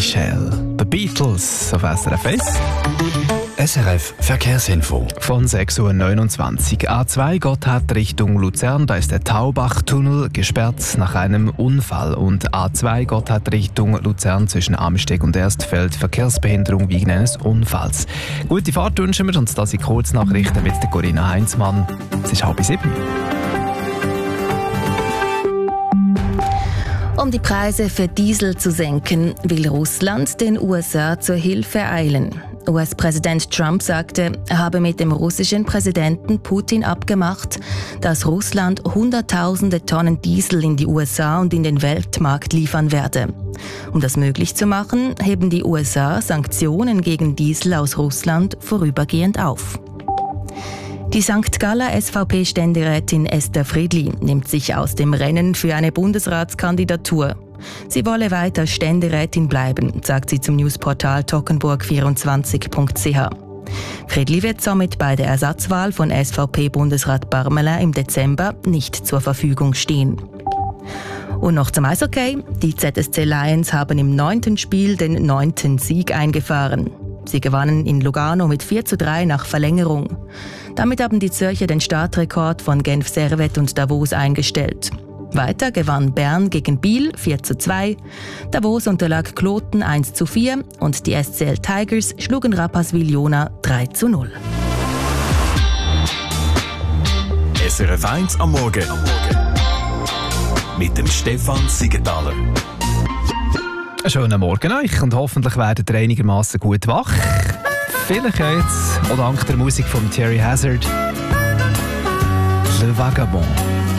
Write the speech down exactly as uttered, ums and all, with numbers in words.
Michel. The Beatles auf S R F eins. S R F Verkehrsinfo. Von sechs Uhr neunundzwanzig. A zwei Gotthard Richtung Luzern. Da ist der Taubach-Tunnel gesperrt nach einem Unfall. Und A zwei Gotthard Richtung Luzern zwischen Amsteg und Erstfeld. Verkehrsbehinderung wegen eines Unfalls. Gute Fahrt wünschen wir und das sind Kurznachrichten mit der Corinna Heinzmann. Es ist halb sieben. Um die Preise für Diesel zu senken, will Russland den U S A zur Hilfe eilen. U S-Präsident Trump sagte, er habe mit dem russischen Präsidenten Putin abgemacht, dass Russland Hunderttausende Tonnen Diesel in die U S A und in den Weltmarkt liefern werde. Um das möglich zu machen, heben die U S A Sanktionen gegen Diesel aus Russland vorübergehend auf. Die Sankt Galler S V P-Ständerätin Esther Friedli nimmt sich aus dem Rennen für eine Bundesratskandidatur. Sie wolle weiter Ständerätin bleiben, sagt sie zum Newsportal toggenburg vierundzwanzig punkt c h. Friedli wird somit bei der Ersatzwahl von S V P-Bundesrat Barmelin im Dezember nicht zur Verfügung stehen. Und noch zum Eishockey. Die Z S C Lions haben im neunten Spiel den neunten Sieg eingefahren. Sie gewannen in Lugano mit vier zu drei nach Verlängerung. Damit haben die Zürcher den Startrekord von Genf Servette und Davos eingestellt. Weiter gewann Bern gegen Biel vier zu zwei, Davos unterlag Kloten eins zu vier und die S C L Tigers schlugen Rapperswil-Jona drei zu null. S R F eins am Morgen. Mit dem Stefan Siegenthaler. Einen schönen Morgen euch und hoffentlich werdet ihr einigermaßen gut wach. Vielleicht jetzt, auch dank der Musik von Thierry Hazard, Le Vagabond.